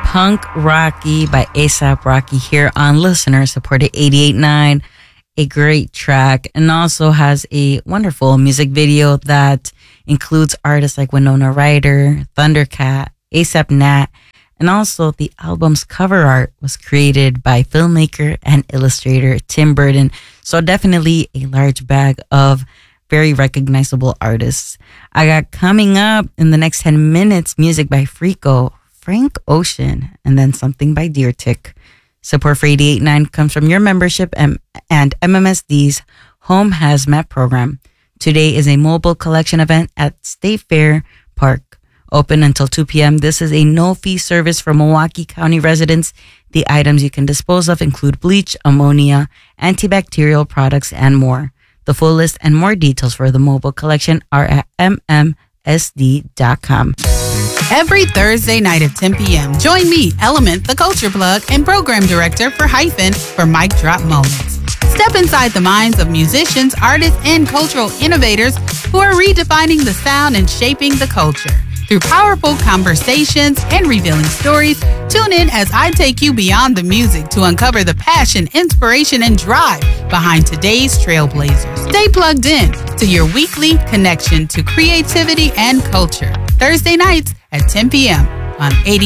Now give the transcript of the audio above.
Punk Rocky by A$AP Rocky here on listener supported 88.9. A great track, and also has a wonderful music video that includes artists like Winona Ryder, Thundercat, A$AP Nat, and also the album's cover art was created by filmmaker and illustrator Tim Burton. So definitely a large bag of very recognizable artists. I got coming up in the next 10 minutes music by Freako, Frank Ocean, and then something by Deer Tick. Support for 88.9 comes from your membership and MMSD's Home Hazmat program. Today is a mobile collection event at State Fair Park. Open until 2 p.m. This is a no-fee service for Milwaukee County residents. The items you can dispose of include bleach, ammonia, antibacterial products, and more. The full list and more details for the mobile collection are at mmsd.com. Every Thursday night at 10 p.m., join me, Element, the Culture Plug, and Program Director for Hyphen for Mic Drop Moments. Step inside the minds of musicians, artists, and cultural innovators who are redefining the sound and shaping the culture. Through powerful conversations and revealing stories, tune in as I take you beyond the music to uncover the passion, inspiration, and drive behind today's trailblazers. Stay plugged in to your weekly connection to creativity and culture. Thursday nights at 10 p.m. on 88.